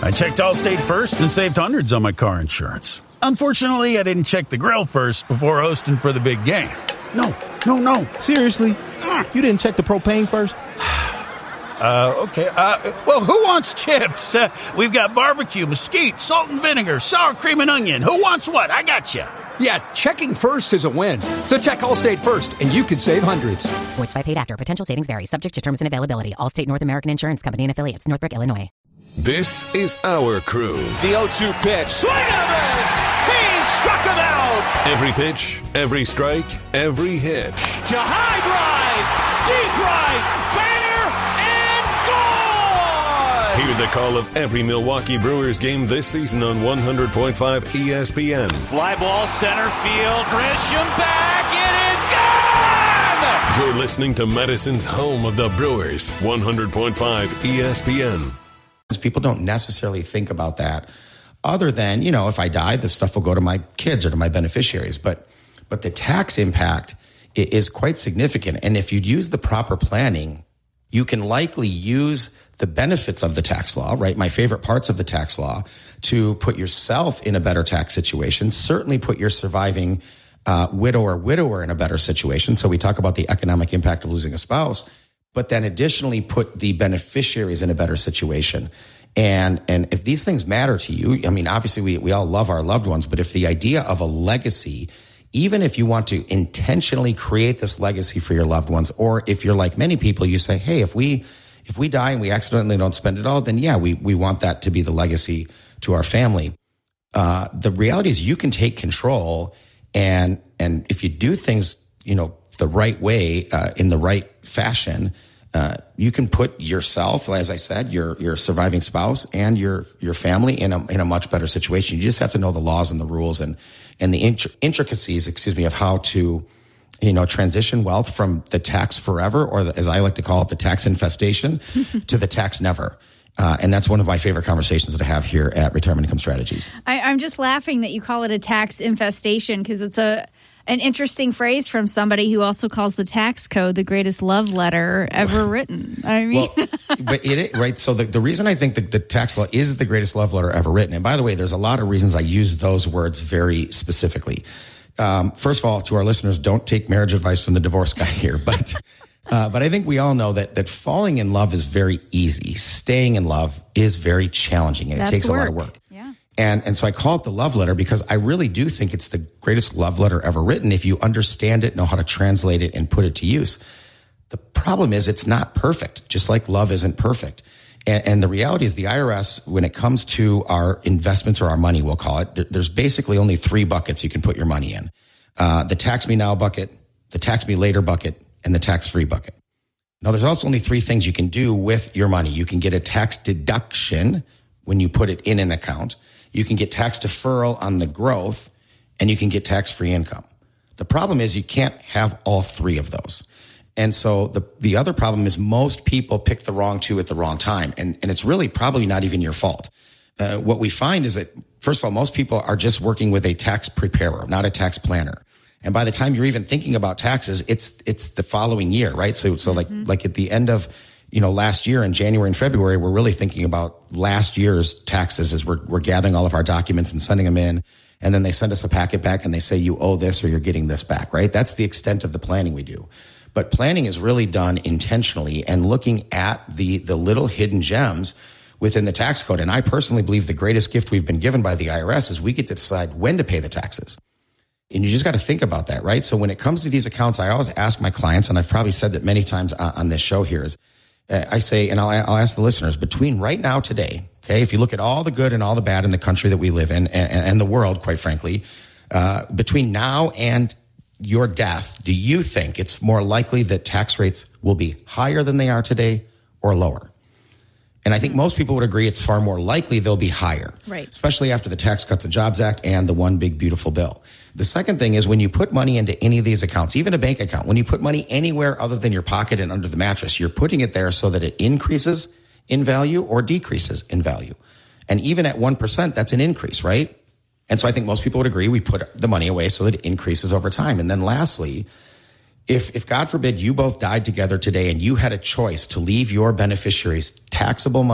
I checked Allstate first and saved hundreds on my car insurance. Unfortunately, I didn't check the grill first before hosting for the big game. No. Seriously? You didn't check the propane first? Okay. Well, who wants chips? We've got barbecue, mesquite, salt and vinegar, sour cream and onion. Who wants what? I got you. Yeah, checking first is a win. So check Allstate first, and you could save hundreds. Voiced by paid actor. Potential savings vary. Subject to terms and availability. Allstate North American Insurance Company and affiliates. Northbrook, Illinois. This is our crew. The 0-2 pitch. Swing and a miss. He struck him out. Every pitch, every strike, every hit. To high drive. Deep right. Fair and gone. Hear the call of every Milwaukee Brewers game this season on 100.5 ESPN. Fly ball center field. Grisham back. It is gone. You're listening to Madison's home of the Brewers, 100.5 ESPN. People don't necessarily think about that other than, if I die, the stuff will go to my kids or to my beneficiaries. But the tax impact is quite significant. And if you'd use the proper planning, you can likely use the benefits of the tax law, right? My favorite parts of the tax law to put yourself in a better tax situation, certainly put your surviving widower in a better situation. So we talk about the economic impact of losing a spouse, but then additionally put the beneficiaries in a better situation. And if these things matter to you, I mean, obviously we all love our loved ones, but if the idea of a legacy, even if you want to intentionally create this legacy for your loved ones, or if you're like many people, you say, hey, if we die and we accidentally don't spend it all, then yeah, we want that to be the legacy to our family. The reality is you can take control, and if you do things, the right way, in the right fashion, you can put yourself, as I said, your surviving spouse and your family in a much better situation. You just have to know the laws and the rules and the intricacies, of how to, transition wealth from the tax forever, or as I like to call it, the tax infestation, to the tax never. And that's one of my favorite conversations that I have here at Retirement Income Strategies. I'm just laughing that you call it a tax infestation, because it's an interesting phrase from somebody who also calls the tax code the greatest love letter ever written. I mean, but right. So the reason I think that the tax law is the greatest love letter ever written, and by the way, there's a lot of reasons I use those words very specifically. First of all, to our listeners, don't take marriage advice from the divorce guy here, but I think we all know that falling in love is very easy. Staying in love is very challenging, and it takes a lot of work. Yeah. And so I call it the love letter because I really do think it's the greatest love letter ever written if you understand it, know how to translate it, and put it to use. The problem is it's not perfect, just like love isn't perfect. And the reality is the IRS, when it comes to our investments or our money, we'll call it, there's basically only 3 buckets you can put your money in. The tax me now bucket, the tax me later bucket, and the tax-free bucket. Now, there's also only 3 things you can do with your money. You can get a tax deduction when you put it in an account. You can get tax deferral on the growth, and you can get tax-free income. The problem is you can't have all 3 of those. And so the other problem is most people pick the wrong 2 at the wrong time. And it's really probably not even your fault. What we find is that, first of all, most people are just working with a tax preparer, not a tax planner. And by the time you're even thinking about taxes, it's the following year, right? So like at the end of, last year in January and February, we're really thinking about last year's taxes as we're gathering all of our documents and sending them in. And then they send us a packet back and they say, you owe this or you're getting this back, right? That's the extent of the planning we do. But planning is really done intentionally and looking at the little hidden gems within the tax code. And I personally believe the greatest gift we've been given by the IRS is we get to decide when to pay the taxes. And you just got to think about that, right? So when it comes to these accounts, I always ask my clients, and I've probably said that many times on this show here, is I say, and I'll ask the listeners, between right now today, okay, if you look at all the good and all the bad in the country that we live in and the world, quite frankly, between now and your death, do you think it's more likely that tax rates will be higher than they are today or lower? And I think most people would agree it's far more likely they'll be higher, right? Especially after the Tax Cuts and Jobs Act and the One Big Beautiful Bill. The second thing is when you put money into any of these accounts, even a bank account, when you put money anywhere other than your pocket and under the mattress, you're putting it there so that it increases in value or decreases in value. And even at 1%, that's an increase, right? And so I think most people would agree we put the money away so that it increases over time. And then lastly, if God forbid you both died together today and you had a choice to leave your beneficiaries taxable money